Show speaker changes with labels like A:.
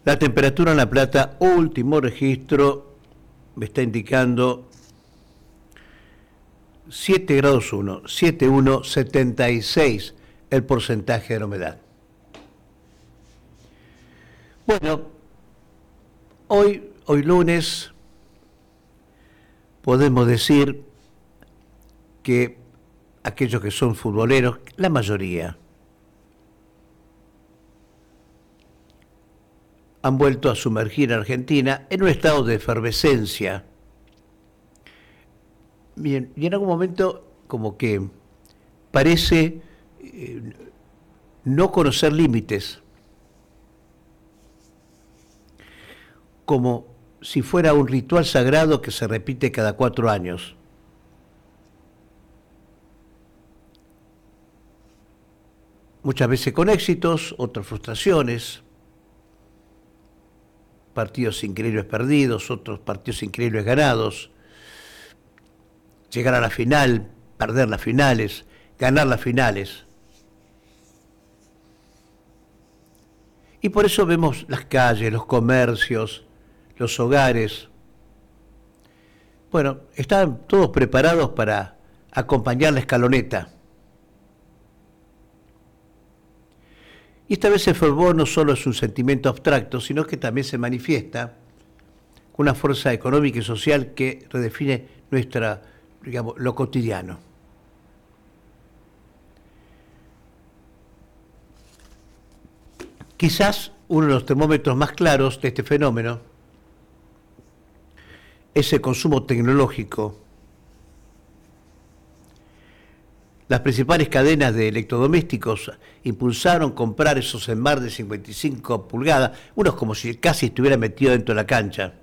A: La temperatura en La Plata, último registro, me está indicando 7 grados 1, 7,1, 76 el porcentaje de la humedad. Bueno, hoy lunes, podemos decir que aquellos que son futboleros, la mayoría, han vuelto a sumergir a Argentina en un estado de efervescencia. Bien, y en algún momento como que parece no conocer límites, como si fuera un ritual sagrado que se repite cada 4 años. Muchas veces con éxitos, otras frustraciones, partidos increíbles perdidos, otros partidos increíbles ganados, llegar a la final, perder las finales, ganar las finales. Y por eso vemos las calles, los comercios, los hogares. Bueno, están todos preparados para acompañar la escaloneta. Y esta vez el fervor no solo es un sentimiento abstracto, sino que también se manifiesta con una fuerza económica y social que redefine lo cotidiano. Quizás uno de los termómetros más claros de este fenómeno es el consumo tecnológico. Las principales cadenas de electrodomésticos impulsaron comprar esos Smart de 55 pulgadas, unos como si casi estuviera metido dentro de la cancha.